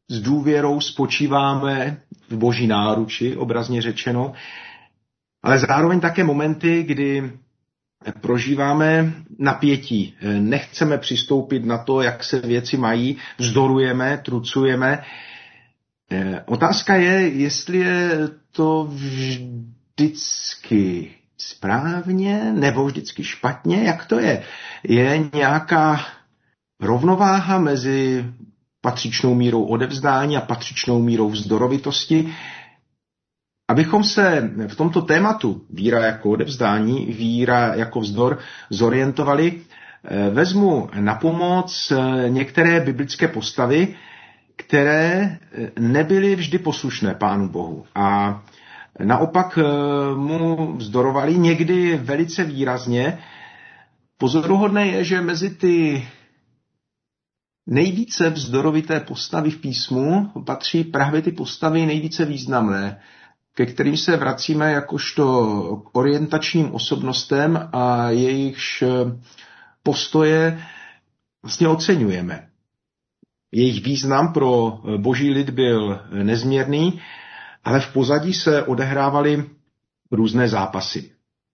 s důvěrou spočíváme v Boží náruči, obrazně řečeno, ale zároveň také momenty, kdy prožíváme napětí. Nechceme přistoupit na to, jak se věci mají, vzdorujeme, trucujeme. Otázka je, jestli je to vždycky správně nebo vždycky špatně. Jak to je? Je nějaká rovnováha mezi patřičnou mírou odevzdání a patřičnou mírou vzdorovitosti? Abychom se v tomto tématu víra jako odevzdání, víra jako vzdor zorientovali, vezmu na pomoc některé biblické postavy, které nebyly vždy poslušné Pánu Bohu a naopak mu vzdorovali někdy velice výrazně. Pozoruhodné je, že mezi ty nejvíce vzdorovité postavy v písmu patří právě ty postavy nejvíce významné, ke kterým se vracíme jakožto k orientačním osobnostem a jejichž postoje vlastně oceňujeme. Jejich význam pro boží lid byl nezměrný, ale v pozadí se odehrávaly různé zápasy.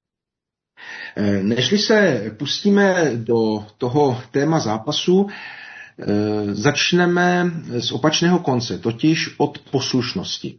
Nežli se pustíme do toho téma zápasu, začneme z opačného konce, totiž od poslušnosti.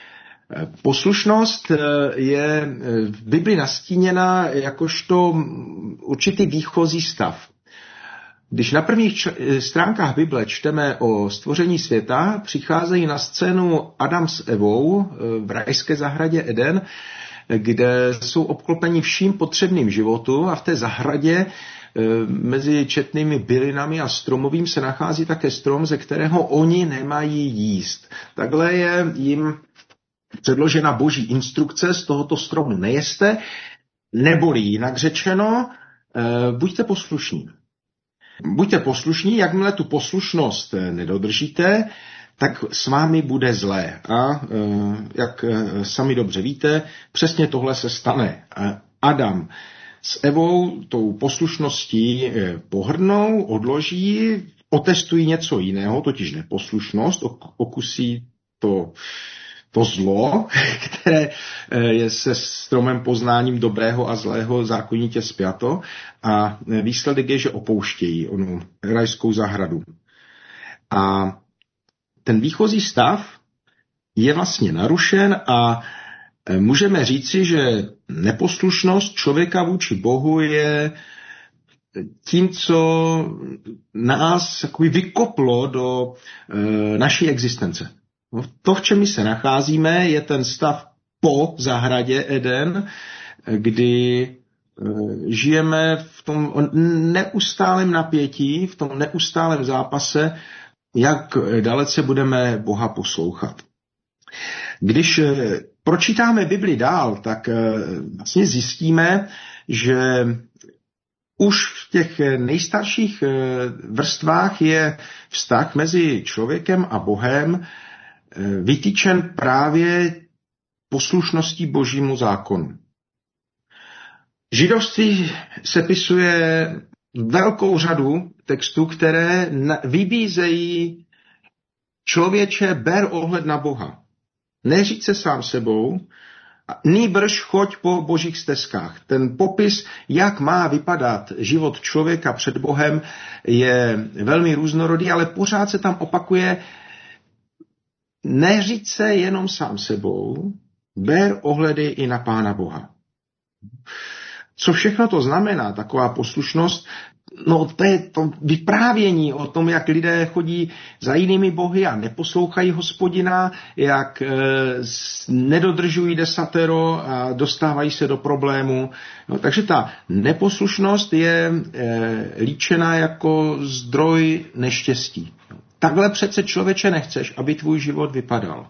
Poslušnost je v Bibli nastíněna jakožto určitý výchozí stav. Když na prvních stránkách Bible čteme o stvoření světa, přicházejí na scénu Adam s Evou v rajské zahradě Eden, kde jsou obklopeni vším potřebným životu a v té zahradě mezi četnými bylinami a stromovým se nachází také strom, ze kterého oni nemají jíst. Takhle je jim předložena boží instrukce, z tohoto stromu nejeste, neboli jinak řečeno, buďte poslušní. Buďte poslušní, jakmile tu poslušnost nedodržíte, tak s vámi bude zlé. A jak sami dobře víte, přesně tohle se stane. Adam s Evou tou poslušností pohrdnou, odloží, otestují něco jiného, totiž neposlušnost, okusí to zlo, které je se stromem poznáním dobrého a zlého zákonitě spjato a výsledek je, že opouštějí onu rajskou zahradu. A ten výchozí stav je vlastně narušen a můžeme říci, že neposlušnost člověka vůči Bohu je tím, co nás vykoplo do naší existence. To, v čem my se nacházíme, je ten stav po zahradě Eden, kdy žijeme v tom neustálém napětí, v tom neustálém zápase, jak dalece budeme Boha poslouchat. Když pročítáme Bibli dál, tak vlastně zjistíme, že už v těch nejstarších vrstvách je vztah mezi člověkem a Bohem vytýčen právě poslušností božímu zákonu. Židovství sepisuje velkou řadu textů, které vybízejí člověče, ber ohled na Boha. Neříď se sám sebou, nýbrž choď po božích stezkách. Ten popis, jak má vypadat život člověka před Bohem, je velmi různorodý, ale pořád se tam opakuje: neříď se jenom sám sebou, ber ohledy i na Pána Boha. Co všechno to znamená, taková poslušnost? No to je to vyprávění o tom, jak lidé chodí za jinými bohy a neposlouchají Hospodina, jak nedodržují desatero a dostávají se do problému. No, takže ta neposlušnost je líčena jako zdroj neštěstí. Takhle přece, člověče, nechceš, aby tvůj život vypadal.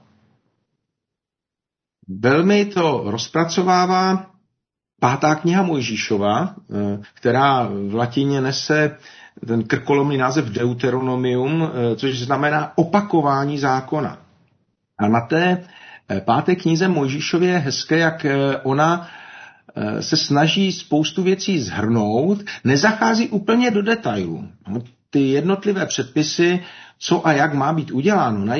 Velmi to rozpracovává 5. kniha Mojžíšova, která v latině nese ten krkolomný název Deuteronomium, což znamená opakování zákona. A na té 5. knize Mojžíšově je hezké, jak ona se snaží spoustu věcí shrnout, nezachází úplně do detailů. Ty jednotlivé předpisy, co a jak má být uděláno,